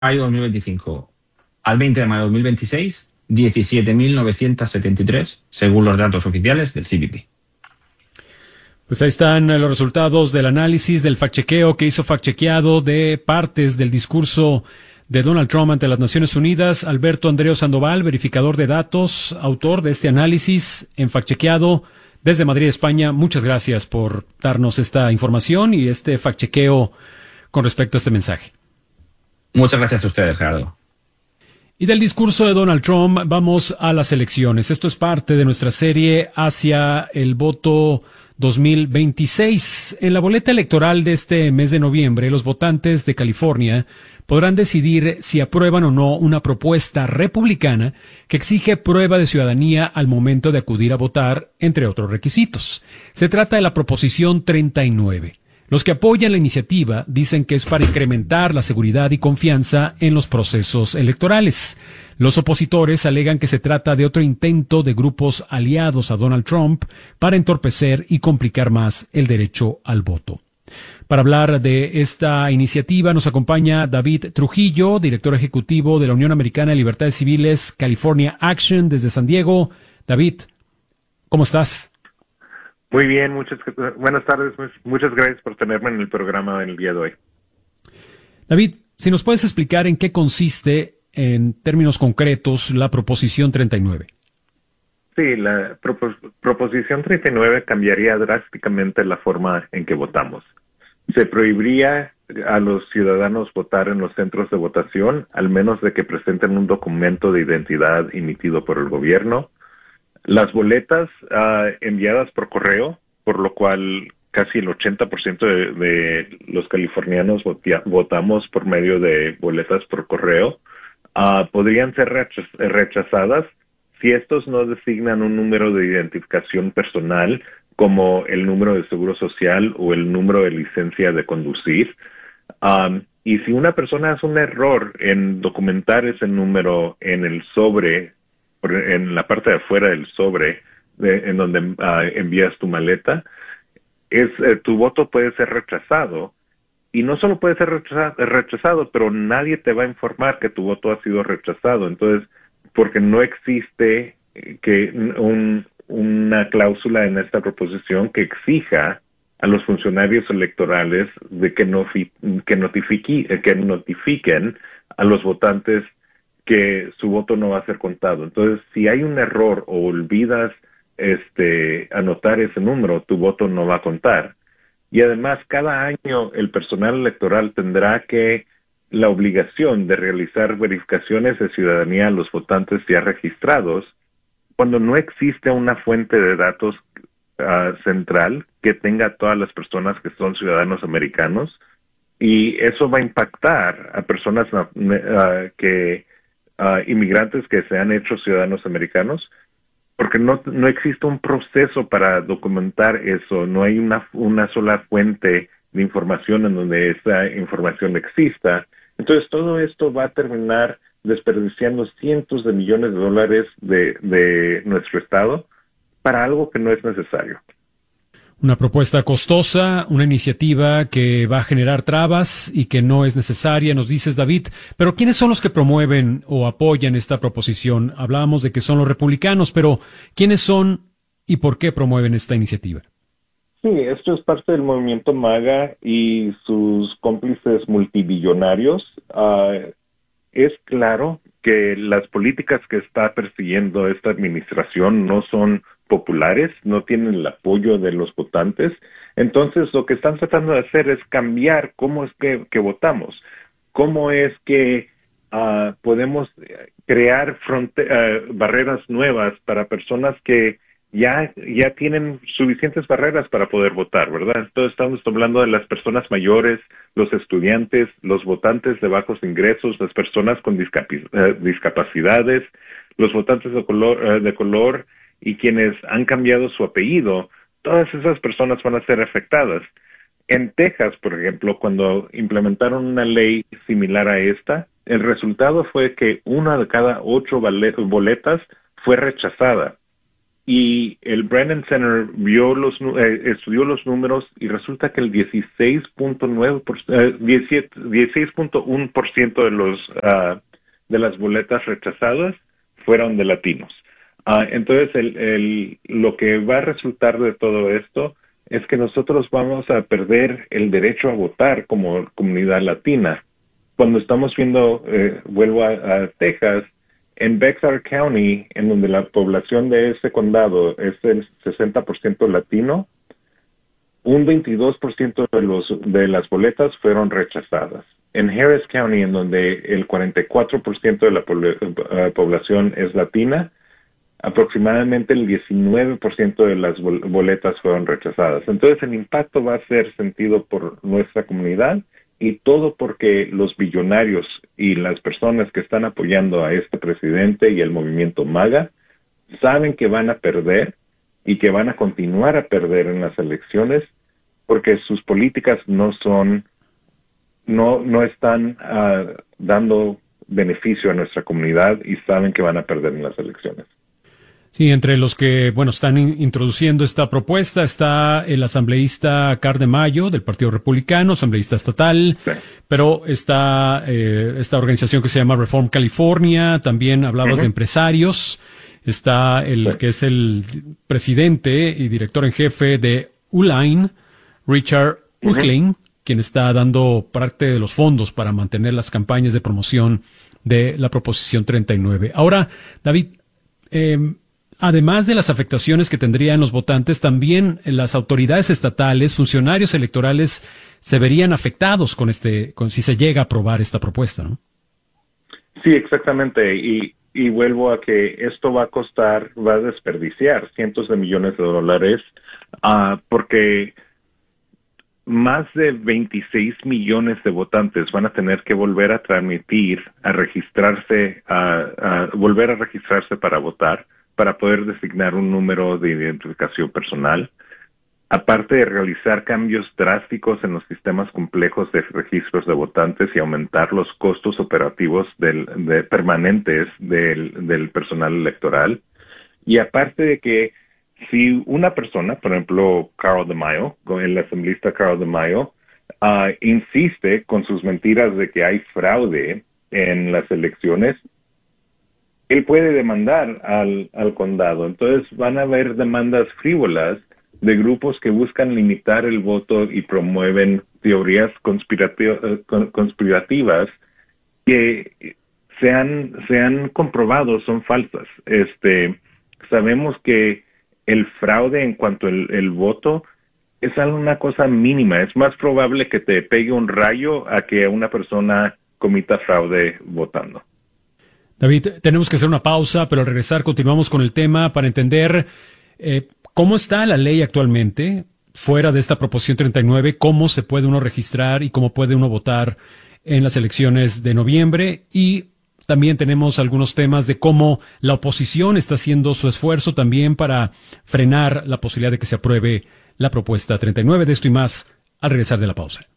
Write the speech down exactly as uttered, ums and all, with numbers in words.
mayo de dos mil veinticinco al veinte de mayo de dos mil veintiséis, diecisiete mil novecientos setenta y tres, según los datos oficiales del C B P. Pues ahí están los resultados del análisis, del fact-chequeo que hizo fact-chequeado de partes del discurso de Donald Trump ante las Naciones Unidas. Alberto Andreu Sandoval, verificador de datos, autor de este análisis en fact-chequeado desde Madrid, España. Muchas gracias por darnos esta información y este fact-chequeo con respecto a este mensaje. Muchas gracias a ustedes, Gerardo. Y del discurso de Donald Trump vamos a las elecciones. Esto es parte de nuestra serie hacia el voto dos mil veintiséis. En la boleta electoral de este mes de noviembre, los votantes de California podrán decidir si aprueban o no una propuesta republicana que exige prueba de ciudadanía al momento de acudir a votar, entre otros requisitos. Se trata de la Proposición treinta y nueve. Los que apoyan la iniciativa dicen que es para incrementar la seguridad y confianza en los procesos electorales. Los opositores alegan que se trata de otro intento de grupos aliados a Donald Trump para entorpecer y complicar más el derecho al voto. Para hablar de esta iniciativa nos acompaña David Trujillo, director ejecutivo de la Unión Americana de Libertades Civiles California Action desde San Diego. David, ¿cómo estás? Muy bien, muchas buenas tardes. Muchas gracias por tenerme en el programa el día de hoy. David, si nos puedes explicar en qué consiste, en términos concretos, la Proposición treinta y nueve. Sí, la propos- Proposición treinta y nueve cambiaría drásticamente la forma en que votamos. Se prohibiría a los ciudadanos votar en los centros de votación, al menos de que presenten un documento de identidad emitido por el gobierno. Las boletas uh, enviadas por correo, por lo cual casi el ochenta por ciento de, de los californianos votia, votamos por medio de boletas por correo, uh, podrían ser rechaz- rechazadas si estos no designan un número de identificación personal como el número de seguro social o el número de licencia de conducir. Um, y si una persona hace un error en documentar ese número en el sobre, en la parte de afuera del sobre, de, en donde uh, envías tu maleta, es eh, tu voto puede ser rechazado. Y no solo puede ser rechaza- rechazado, pero nadie te va a informar que tu voto ha sido rechazado. Entonces, porque no existe que un, una cláusula en esta proposición que exija a los funcionarios electorales de que, no, que, notifique, que notifiquen a los votantes que su voto no va a ser contado. Entonces, si hay un error o olvidas este, anotar ese número, tu voto no va a contar. Y además, cada año el personal electoral tendrá que la obligación de realizar verificaciones de ciudadanía a los votantes ya registrados cuando no existe una fuente de datos uh, central que tenga todas las personas que son ciudadanos americanos, y eso va a impactar a personas uh, que uh, inmigrantes que se han hecho ciudadanos americanos, porque no no existe un proceso para documentar eso. No hay una una sola fuente de información en donde esa información exista. Entonces, todo esto va a terminar desperdiciando cientos de millones de dólares de, de nuestro Estado para algo que no es necesario. Una propuesta costosa, una iniciativa que va a generar trabas y que no es necesaria, nos dices, David. Pero ¿quiénes son los que promueven o apoyan esta proposición? Hablábamos de que son los republicanos, pero ¿quiénes son y por qué promueven esta iniciativa? Sí, esto es parte del movimiento MAGA y sus cómplices multibillonarios. Uh, es claro que las políticas que está persiguiendo esta administración no son populares, no tienen el apoyo de los votantes. Entonces, lo que están tratando de hacer es cambiar cómo es que, que votamos, cómo es que uh, podemos crear fronte- uh, barreras nuevas para personas que ya ya tienen suficientes barreras para poder votar, ¿verdad? Entonces estamos hablando de las personas mayores, los estudiantes, los votantes de bajos ingresos, las personas con discapi- uh, discapacidades, los votantes de color, uh, de color y quienes han cambiado su apellido. Todas esas personas van a ser afectadas. En Texas, por ejemplo, cuando implementaron una ley similar a esta, el resultado fue que una de cada ocho boletas fue rechazada. y el Brennan Center vio los, eh, estudió los números y resulta que el dieciséis punto nueve por ciento, eh, dieciséis punto uno por ciento de los uh, de las boletas rechazadas fueron de latinos. Uh, entonces, el, el, lo que va a resultar de todo esto es que nosotros vamos a perder el derecho a votar como comunidad latina. Cuando estamos viendo, eh, vuelvo a, a Texas, en Bexar County, en donde la población de ese condado es el sesenta por ciento latino, un veintidós por ciento de, los, de las boletas fueron rechazadas. En Harris County, en donde el cuarenta y cuatro por ciento de la uh, población es latina, aproximadamente el diecinueve por ciento de las bol- boletas fueron rechazadas. Entonces el impacto va a ser sentido por nuestra comunidad, y todo porque los billonarios y las personas que están apoyando a este presidente y el movimiento MAGA saben que van a perder y que van a continuar a perder en las elecciones porque sus políticas no son, no, no están uh, dando beneficio a nuestra comunidad y saben que van a perder en las elecciones. Sí, entre los que, bueno, están in- introduciendo esta propuesta está el asambleísta Car de Mayo del Partido Republicano, asambleísta estatal, sí. Pero está eh, esta organización que se llama Reform California, también hablabas uh-huh. de empresarios, está el sí. que es el presidente y director en jefe de Uline, Richard Uehling, uh-huh. quien está dando parte de los fondos para mantener las campañas de promoción de la Proposición treinta y nueve. Ahora, David, eh, además de las afectaciones que tendrían los votantes, también las autoridades estatales, funcionarios electorales, se verían afectados con este, con si se llega a aprobar esta propuesta, ¿no? Sí, exactamente. Y, y vuelvo a que esto va a costar, va a desperdiciar cientos de millones de dólares, uh, porque más de veintiséis millones de votantes van a tener que volver a transmitir, a registrarse, a, a volver a registrarse para votar, para poder designar un número de identificación personal, aparte de realizar cambios drásticos en los sistemas complejos de registros de votantes y aumentar los costos operativos del, de, permanentes del, del personal electoral. Y aparte de que si una persona, por ejemplo, Carl de Mayo, el asambleísta Carl de Mayo, uh, insiste con sus mentiras de que hay fraude en las elecciones, él puede demandar al, al condado. Entonces van a haber demandas frívolas de grupos que buscan limitar el voto y promueven teorías conspirati- conspirativas que se han, se han comprobado son falsas. Este, sabemos que el fraude en cuanto al el voto es una cosa mínima. Es más probable que te pegue un rayo a que una persona cometa fraude votando. David, tenemos que hacer una pausa, pero al regresar continuamos con el tema para entender eh, cómo está la ley actualmente, fuera de esta Proposición treinta y nueve, cómo se puede uno registrar y cómo puede uno votar en las elecciones de noviembre, y también tenemos algunos temas de cómo la oposición está haciendo su esfuerzo también para frenar la posibilidad de que se apruebe la Propuesta treinta y nueve. De esto y más al regresar de la pausa.